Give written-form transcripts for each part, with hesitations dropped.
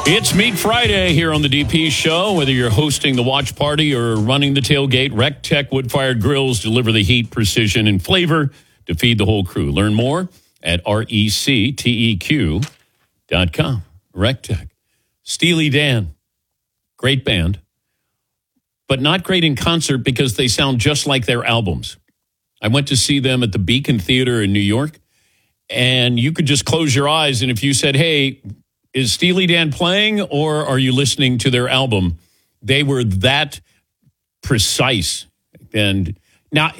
It's Meat Friday here on the DP Show. Whether you're hosting the watch party or running the tailgate, RecTech wood-fired grills deliver the heat, precision, and flavor to feed the whole crew. Learn more at RecTeq.com. RecTech. Steely Dan, great band, but not great in concert because they sound just like their albums. I went to see them at the Beacon Theater in New York, and you could just close your eyes, and if you said, hey, is Steely Dan playing or are you listening to their album? They were that precise. And now,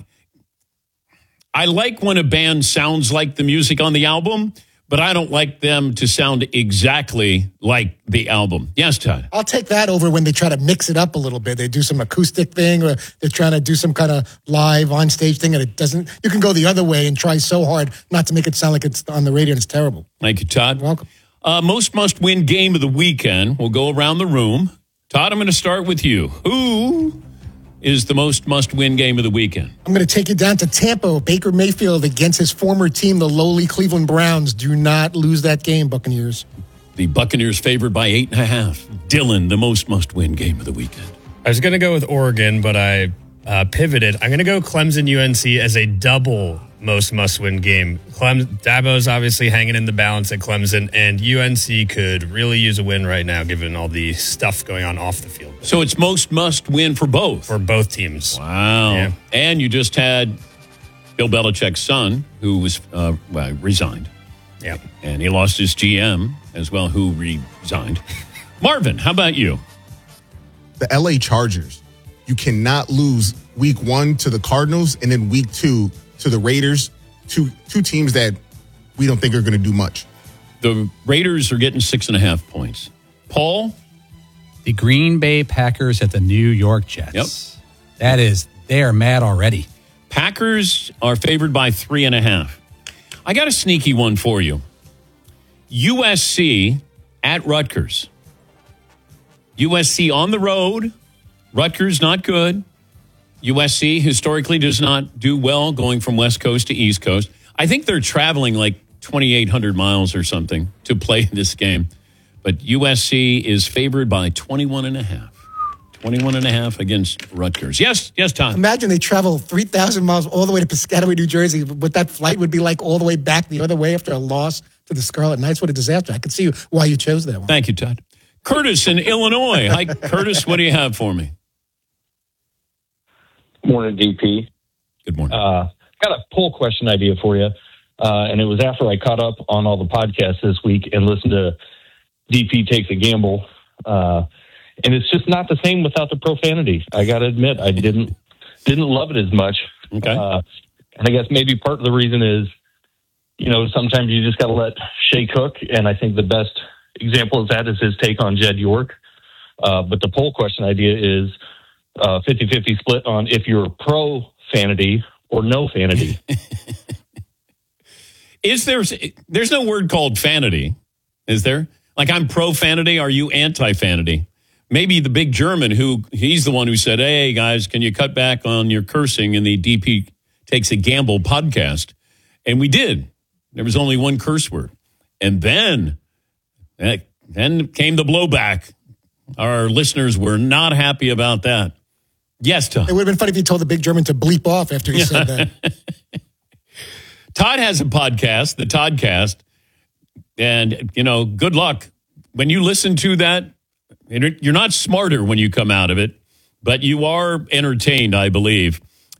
I like when a band sounds like the music on the album, but I don't like them to sound exactly like the album. Yes, Todd? I'll take that over when they try to mix it up a little bit. They do some acoustic thing or they're trying to do some kind of live on stage thing and it doesn't. You can go the other way and try so hard not to make it sound like it's on the radio and it's terrible. Thank you, Todd. You're welcome. Most must-win game of the weekend. We'll go around the room. Todd, I'm going to start with you. Who is the most must-win game of the weekend? I'm going to take you down to Tampa. Baker Mayfield against his former team, the lowly Cleveland Browns. Do not lose that game, Buccaneers. The Buccaneers favored by 8.5. Dylan, the most must-win game of the weekend. I was going to go with Oregon, but I pivoted. I'm going to go Clemson-UNC as a double most must-win game. Dabo's obviously hanging in the balance at Clemson, and UNC could really use a win right now, given all the stuff going on off the field. So it's most must-win for both? For both teams. Wow. Yeah. And you just had Bill Belichick's son, who was resigned. Yeah. And he lost his GM as well, who resigned. Marvin, how about you? The LA Chargers. You cannot lose week 1 to the Cardinals and then week 2 to the Raiders, two teams that we don't think are going to do much. The Raiders are getting 6.5 points. Paul? The Green Bay Packers at the New York Jets. Yep. They are mad already. Packers are favored by 3.5. I got a sneaky one for you. USC at Rutgers. USC on the road. Rutgers not good. USC historically does not do well going from West Coast to East Coast. I think they're traveling like 2,800 miles or something to play this game. But USC is favored by 21.5. 21.5 against Rutgers. Yes, Tom. Imagine they travel 3,000 miles all the way to Piscataway, New Jersey. What that flight would be like all the way back the other way after a loss to the Scarlet Knights. What a disaster. I could see why you chose that one. Thank you, Todd. Curtis in Illinois. Hi, Curtis. What do you have for me? Morning, DP. Good morning. Got a poll question idea for you. And it was after I caught up on all the podcasts this week and listened to DP Takes a Gamble. And it's just not the same without the profanity. I got to admit, I didn't love it as much. Okay. And I guess maybe part of the reason is, sometimes you just got to let Shay cook. And I think the best example of that is his take on Jed York. But the poll question idea is 50-50 split on if you're pro-fanity or no fanity. There's no word called fanity, is there? Like, I'm pro-fanity. Are you anti-fanity? Maybe the big German he's the one who said, hey, guys, can you cut back on your cursing in the DP Takes a Gamble podcast? And we did. There was only one curse word. And then came the blowback. Our listeners were not happy about that. Yes, Tom. It would have been funny if you told the big German to bleep off after he said that. Todd has a podcast, the Toddcast. And, good luck. When you listen to that, you're not smarter when you come out of it, but you are entertained, I believe.